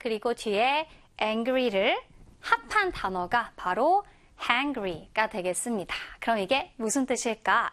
그리고 뒤에 angry를 합한 단어가 바로 hangry가 되겠습니다. 그럼 이게 무슨 뜻일까?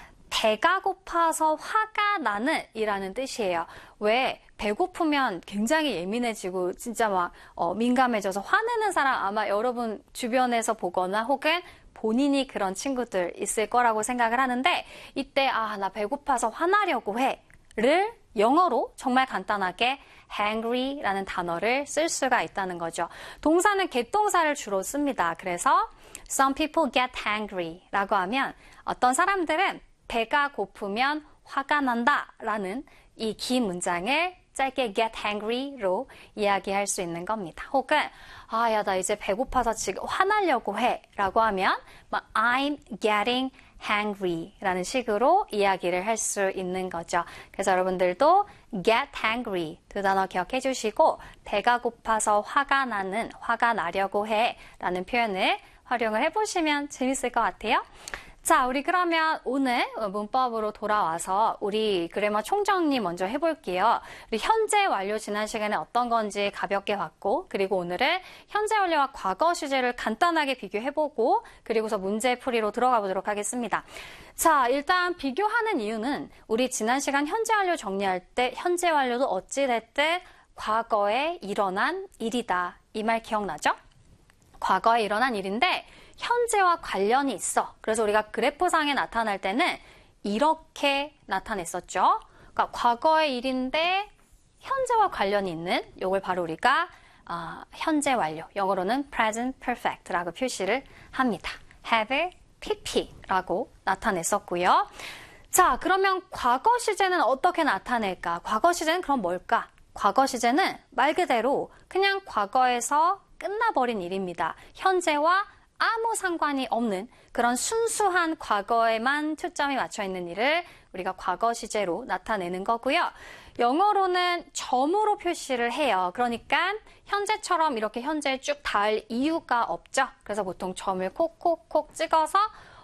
배가 고파서 화가 나는 이라는 뜻이에요. 왜? 배고프면 굉장히 예민해지고 진짜 막 민감해져서 화내는 사람 아마 여러분 주변에서 보거나 혹은 본인이 그런 친구들 있을 거라고 생각을 하는데 이때 나 배고파서 화나려고 해를 영어로 정말 간단하게 hangry라는 단어를 쓸 수가 있다는 거죠. 동사는 get 동사를 주로 씁니다. 그래서 some people get hangry라고 하면 어떤 사람들은 배가 고프면 화가 난다 라는 이 긴 문장을 짧게 get hangry로 이야기할 수 있는 겁니다. 혹은 야, 나 이제 배고파서 지금 화나려고 해 라고 하면 I'm getting hangry 라는 식으로 이야기를 할 수 있는 거죠. 그래서 여러분들도 get hangry 두 단어 기억해 주시고 배가 고파서 화가 나려고 해 라는 표현을 활용을 해보시면 재밌을 것 같아요. 자, 우리 그러면 오늘 문법으로 돌아와서 우리 그래머 총정리 먼저 해볼게요. 우리 현재 완료 지난 시간에 어떤 건지 가볍게 봤고 그리고 오늘은 현재 완료와 과거 시제를 간단하게 비교해보고 그리고서 문제풀이로 들어가 보도록 하겠습니다. 자, 일단 비교하는 이유는 우리 지난 시간 현재 완료 정리할 때 현재 완료도 어찌됐든 과거에 일어난 일이다. 이 말 기억나죠? 과거에 일어난 일인데 현재와 관련이 있어. 그래서 우리가 그래프상에 나타날 때는 이렇게 나타냈었죠. 그러니까 과거의 일인데 현재와 관련이 있는 이걸 바로 우리가 현재 완료, 영어로는 present perfect라고 표시를 합니다. have pp라고 나타냈었고요. 자, 그러면 과거 시제는 어떻게 나타낼까? 과거 시제는 그럼 뭘까? 과거 시제는 말 그대로 그냥 과거에서 끝나버린 일입니다. 현재와 아무 상관이 없는 그런 순수한 과거에만 초점이 맞춰 있는 일을 우리가 과거 시제로 나타내는 거고요. 영어로는 점으로 표시를 해요. 그러니까 현재처럼 이렇게 현재에 쭉 닿을 이유가 없죠. 그래서 보통 점을 콕콕콕 찍어서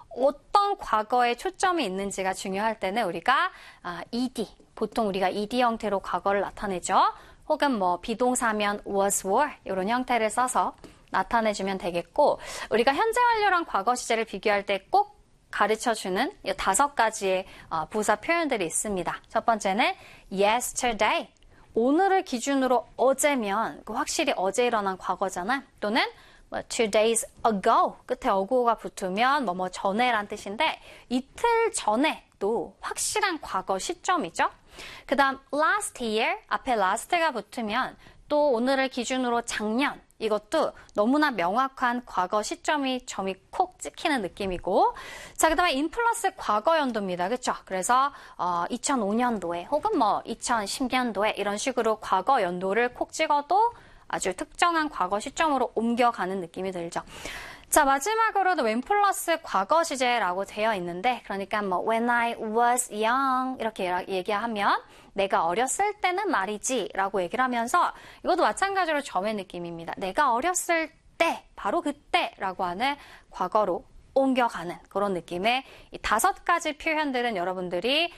어떤 과거에 초점이 있는지가 중요할 때는 우리가 ed, 보통 우리가 ed 형태로 과거를 나타내죠. 혹은 비동사면 was, were 이런 형태를 써서 나타내주면 되겠고 우리가 현재 완료랑 과거 시제를 비교할 때 꼭 가르쳐주는 이 5가지의 부사 표현들이 있습니다. 첫 번째는 yesterday, 오늘을 기준으로 어제면 확실히 어제 일어난 과거잖아. 또는 2 days ago, 끝에 ago가 붙으면 전에란 뜻인데 이틀 전에도 확실한 과거 시점이죠. 그 다음 last year, 앞에 last가 붙으면 또 오늘을 기준으로 작년, 이것도 너무나 명확한 과거 시점이 점이 콕 찍히는 느낌이고 자, 그 다음에 in 플러스 과거 연도입니다. 그렇죠? 그래서 2005년도에 혹은 2010년도에 이런 식으로 과거 연도를 콕 찍어도 아주 특정한 과거 시점으로 옮겨가는 느낌이 들죠. 자, 마지막으로도 when 플러스 과거 시제라고 되어 있는데 그러니까 when I was young 이렇게 얘기하면 내가 어렸을 때는 말이지 라고 얘기를 하면서 이것도 마찬가지로 점의 느낌입니다. 내가 어렸을 때, 바로 그때 라고 하는 과거로 옮겨가는 그런 느낌의 이 5가지 표현들은 여러분들이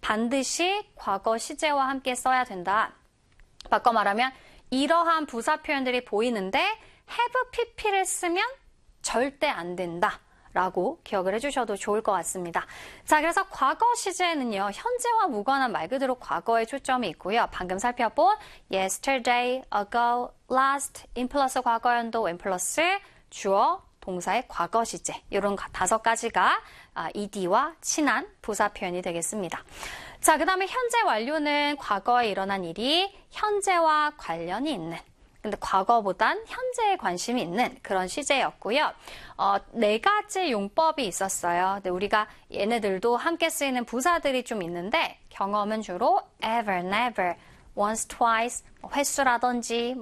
반드시 과거 시제와 함께 써야 된다. 바꿔 말하면 이러한 부사 표현들이 보이는데 have pp를 쓰면 절대 안 된다. 라고 기억을 해주셔도 좋을 것 같습니다. 자, 그래서 과거 시제는요, 현재와 무관한 말 그대로 과거에 초점이 있고요. 방금 살펴본 yesterday, ago, last, in 플러스 과거연도, when 플러스 주어, 동사의 과거 시제 이런 5가지가 ed와 친한 부사 표현이 되겠습니다. 자, 그 다음에 현재 완료는 과거에 일어난 일이 현재와 관련이 있는 근데 과거보단 현재에 관심이 있는 그런 시제였고요. 4가지 용법이 있었어요. 근데 우리가 얘네들도 함께 쓰이는 부사들이 좀 있는데 경험은 주로 ever, never, once, twice, 횟수라든지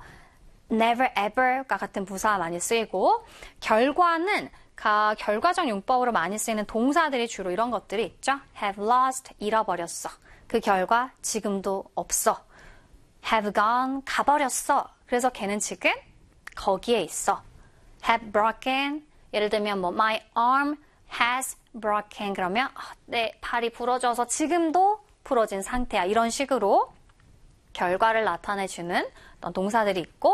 never, ever가 같은 부사가 많이 쓰이고 결과는 결과적 용법으로 많이 쓰이는 동사들이 주로 이런 것들이 있죠. have lost, 잃어버렸어. 그 결과 지금도 없어. have gone, 가버렸어. 그래서 걔는 지금 거기에 있어. have broken, 예를 들면 my arm has broken 그러면 내 팔이 부러져서 지금도 부러진 상태야. 이런 식으로 결과를 나타내주는 동사들이 있고